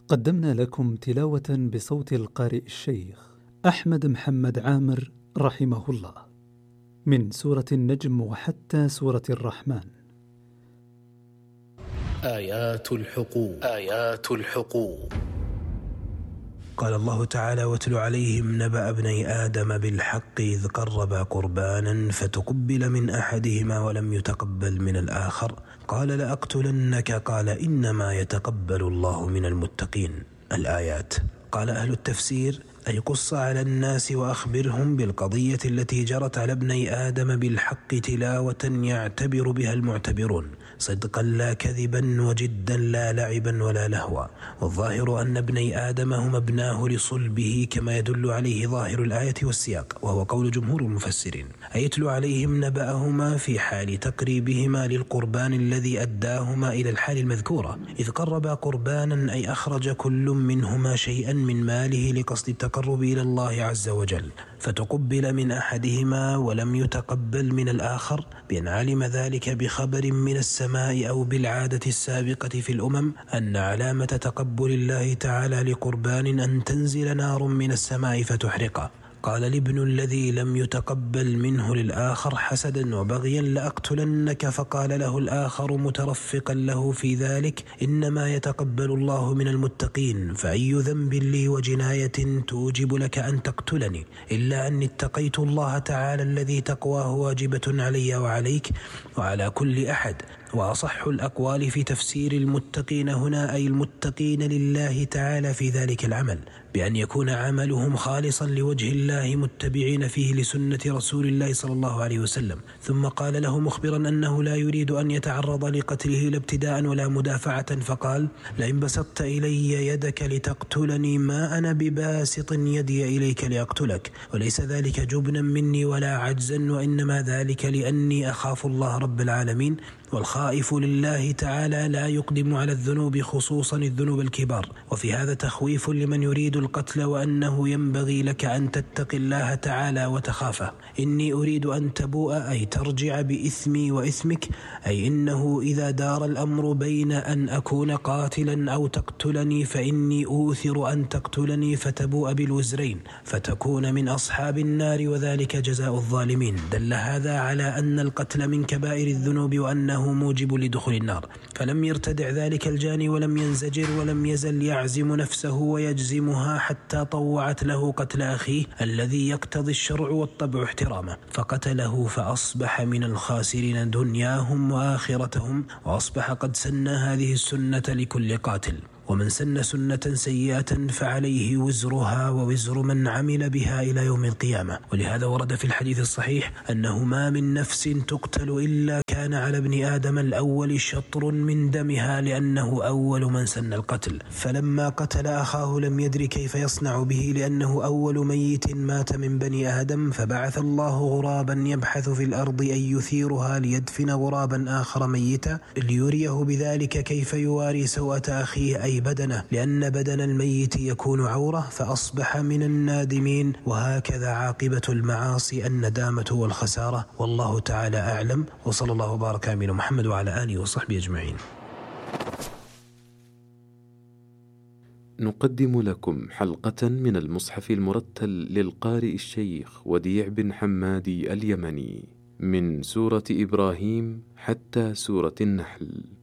قدمنا لكم تلاوة بصوت القارئ الشيخ أحمد محمد عامر رحمه الله من سورة النجم وحتى سورة الرحمن. آيات الحقوق. قال الله تعالى: واتل عليهم نبأ ابني آدم بالحق إذ قربا قربانا فتقبل من أحدهما ولم يتقبل من الآخر قال لأقتلنك قال إنما يتقبل الله من المتقين. الآيات. قال أهل التفسير: أي قص على الناس وأخبرهم بالقضية التي جرت على ابني آدم بالحق تلاوة يعتبر بها المعتبرون، صدقا لا كذبا وجدا لا لعبا ولا لهوا. والظاهر أن ابني آدم هم ابناه لصلبه كما يدل عليه ظاهر الآية والسياق، وهو قول جمهور المفسرين. أي يتلو عليهم نبأهما في حال تقريبهما للقربان الذي أداهما إلى الحال المذكورة، إذ قربا قربانا أي أخرج كل منهما شيئا من ماله لقصد التقرب إلى الله عز وجل، فتقبل من أحدهما ولم يتقبل من الآخر، بأن علم ذلك بخبر من السماء أو بالعادة السابقة في الأمم أن علامة تقبل الله تعالى لقربان أن تنزل نار من السماء فتحرقه. قال الابن الذي لم يتقبل منه للآخر حسدا وبغيا: لأقتلنك. فقال له الآخر مترفقا له في ذلك: إنما يتقبل الله من المتقين، فأي ذنب لي وجناية توجب لك أن تقتلني، إلا أني اتقيت الله تعالى الذي تقواه واجبة علي وعليك وعلى كل أحد. وأصح الأقوال في تفسير المتقين هنا أي المتقين لله تعالى في ذلك العمل، بأن يكون عملهم خالصا لوجه الله متبعين فيه لسنة رسول الله صلى الله عليه وسلم. ثم قال له مخبرا أنه لا يريد أن يتعرض لقتله لا ابتداء ولا مدافعة، فقال: لئن بسطت إلي يدك لتقتلني ما أنا بباسط يدي إليك لأقتلك، وليس ذلك جبنا مني ولا عجزا، وإنما ذلك لأني أخاف الله رب العالمين، والخائف لله تعالى لا يقدم على الذنوب خصوصا الذنوب الكبار. وفي هذا تخويف لمن يريد القتل، وأنه ينبغي لك أن تتقي الله تعالى وتخافه. إني أريد أن تبوء أي ترجع بإثمي وإثمك، أي إنه إذا دار الأمر بين أن أكون قاتلا أو تقتلني فإني أوثر أن تقتلني فتبوء بالوزرين فتكون من أصحاب النار، وذلك جزاء الظالمين. دل هذا على أن القتل من كبائر الذنوب وأنه موجب لدخول النار، فلم يرتدع ذلك الجاني ولم ينزجر ولم يزل يعزم نفسه ويجزمها حتى طوعت له قتل أخيه الذي يقتضي الشرع والطبع احترامه، فقتله فأصبح من الخاسرين دنياهم وآخرتهم، وأصبح قد سن هذه السنة لكل قاتل. ومن سن سنة سيئة فعليه وزرها ووزر من عمل بها إلى يوم القيامة. ولهذا ورد في الحديث الصحيح أنه ما من نفس تقتل إلا كان على ابن آدم الأول شطر من دمها، لأنه أول من سن القتل. فلما قتل أخاه لم يدر كيف يصنع به، لأنه أول ميت مات من بني آدم، فبعث الله غرابا يبحث في الأرض أن يثيرها ليدفن غرابا آخر ميتا ليريه بذلك كيف يواري سوءة أخيه أي بدنه، لأن بدن الميت يكون عورة، فأصبح من النادمين. وهكذا عاقبة المعاصي الندامة والخسارة، والله تعالى أعلم. وصلى الله وبارك على محمد وعلى آله وصحبه أجمعين. نقدم لكم حلقة من المصحف المرتل للقارئ الشيخ وديع بن حمادي اليمني من سورة إبراهيم حتى سورة النحل.